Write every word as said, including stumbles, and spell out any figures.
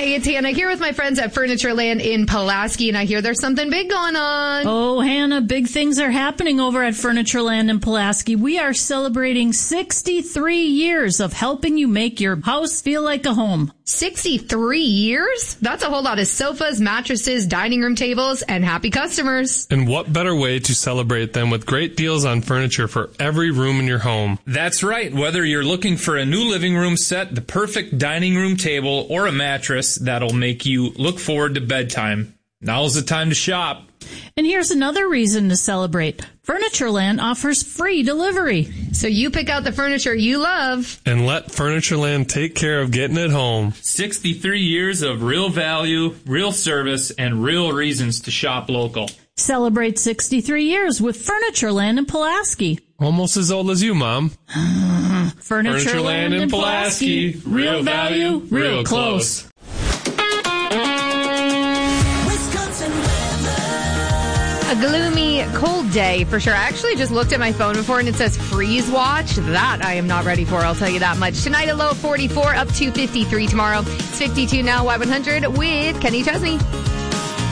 Hey, it's Hannah here with my friends at Furnitureland in Pulaski, and I hear there's something big going on. Oh, Hannah, big things are happening over at Furnitureland in Pulaski. We are celebrating sixty-three years of helping you make your house feel like a home. sixty-three years? That's a whole lot of sofas, mattresses, dining room tables, and happy customers. And what better way to celebrate than with great deals on furniture for every room in your home? That's right. Whether you're looking for a new living room set, the perfect dining room table, or a mattress that'll make you look forward to bedtime, now's the time to shop. And here's another reason to celebrate. Furnitureland offers free delivery. So you pick out the furniture you love. And let Furnitureland take care of getting it home. sixty-three years of real value, real service, and real reasons to shop local. Celebrate sixty-three years with Furnitureland in Pulaski. Almost as old as you, Mom. Furnitureland, Furnitureland in Pulaski. Real value, real close. A gloomy, cold day for sure. I actually just looked at my phone before and it says freeze watch. That I am not ready for, I'll tell you that much. Tonight a low of forty-four, up to fifty-three tomorrow. It's fifty-two now, Y one hundred with Kenny Chesney.